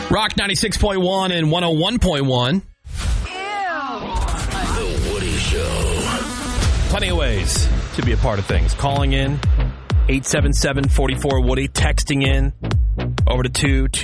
Rock 96.1 and 101.1. The Woody Show. Plenty of ways to be a part of things. Calling in, 877-44-WOODY. Texting in, over to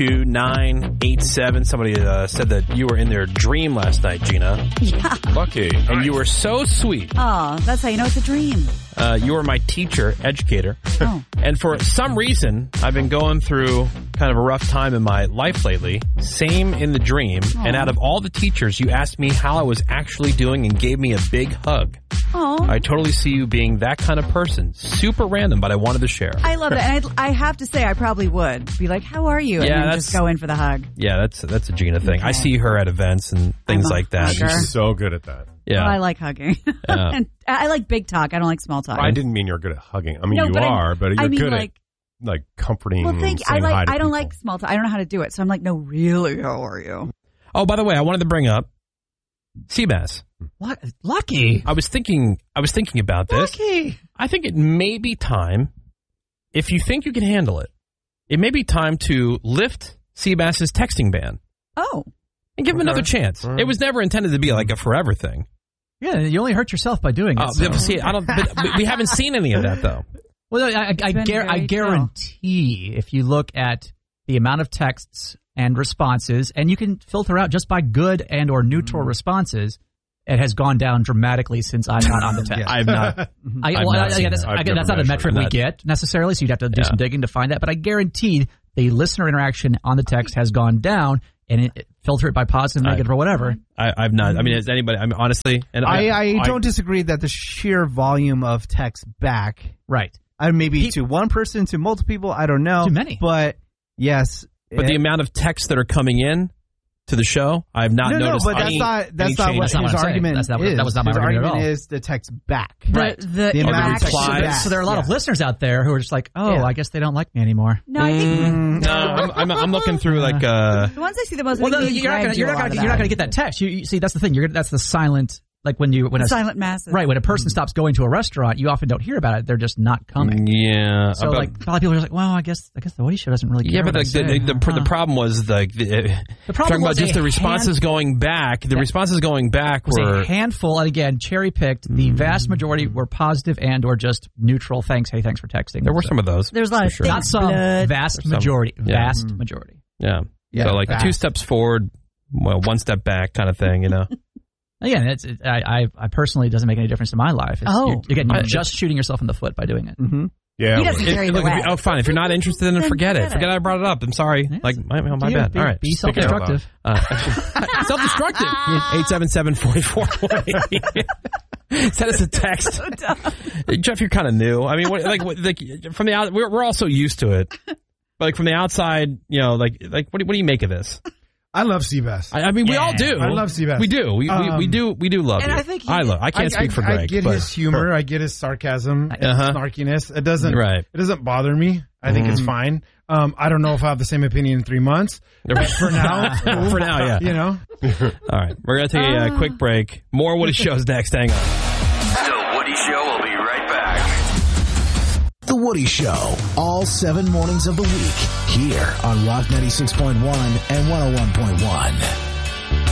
22987. Somebody said that you were in their dream last night, Gina. Yeah. Lucky. And you were so sweet. Oh, that's how you know it's a dream. You were my teacher, educator. Oh. And for some reason, I've been going through kind of a rough time in my life lately. Same in the dream. Aww. And out of all the teachers, you asked me how I was actually doing and gave me a big hug. Oh. I totally see you being that kind of person. Super random, but I wanted to share. I love it. And I have to say, I probably would be like, how are you? And Yeah, then that's- just go in for the hug. Yeah, that's a Gina thing. Okay. I see her at events and things I'm a like that. hugger. She's so good at that. Yeah. Well, I like hugging. Yeah. And I like big talk. I don't like small talk. I didn't mean you're good at hugging. I mean, No, you but are, but you're I mean, good like, at like comforting. well, and I saying hi like. to I don't people. like small talk. I don't know how to do it. So I'm like, no, really, how are you? Oh, by the way, I wanted to bring up Seabass. What? Lucky. I was thinking about this. Lucky. I think it may be time, if you think you can handle it, it may be time to lift Seabass's texting ban Oh. and give him another chance. It was never intended to be like a forever thing. Yeah, you only hurt yourself by doing it. so. See, but we haven't seen any of that though. Well, I been very guarantee if you look at the amount of texts and responses, and you can filter out just by good and or neutral responses, it has gone down dramatically since I'm not on the text. I've not. That's never not a measured metric we that. get necessarily, so you'd have to do some digging to find that. But I guarantee the listener interaction on the text has gone down, and filter it by positive, negative, or whatever. I've not. I mean, is anybody? I mean, honestly, and I don't disagree that the sheer volume of text back, Right. maybe to one person, to multiple people, I don't know. Too many. But yes. but the amount of texts that are coming in to the show, I've not noticed. No, but any, that's not what That's not his what I'm saying. argument That is. was not my his argument at all. is the text back. Right. The The amount of interaction. text back. So there are a lot of listeners out there who are just like, oh, Yeah. I guess they don't like me anymore. No, I think No, I'm looking through like. the ones I see the most. Well, I no, think you're not going to get that text. You see, that's the thing. That's the silent. Like when a silent masses. right when a person stops going to a restaurant, you often don't hear about it. They're just not coming. Yeah. So like a lot of people are just like, well, I guess the Woody Show doesn't really care. Yeah, but what I say. the problem was like The problem talking about was just a the responses going back. The responses going back was were a handful, and again, cherry picked. The vast majority were positive and or just neutral. Thanks, hey, thanks for texting. there were some of those. There's a lot of sure. things. Not some, blood. vast Some. majority. Yeah. Vast majority. Yeah. Yeah, So like fast. 2 steps forward, well, 1 step back, kind of thing. You know. Again, I personally, it doesn't make any difference in my life. You're I- just shooting yourself in the foot by doing it. Mm-hmm. Yeah. He doesn't care either Look, way. fine. If you're not interested, then forget it. forget it. Forget I brought it up. I'm sorry. Yes. Like my bad. All right. Be Stick it out self-destructive. Self-destructive. 877-44. Send us a text. Jeff, you're kind of new. I mean, from the out, we're all so used to it. But like from the outside, you know, like what do you make of this? I love Seabass. I mean, we all do. I love Seabass. We do. We do love and you. I think I can't speak for Greg. I get but, his humor. I get his sarcasm and his snarkiness. It doesn't. Right. It doesn't bother me. I think it's fine. I don't know if I have the same opinion in 3 months. But for now, for now, yeah. You know. All right, we're gonna take a quick break. More Woody Show's next. Hang on. The Woody Show will be right back. The Woody Show, all 7 mornings of the week, here on Rock 96.1 and 101.1.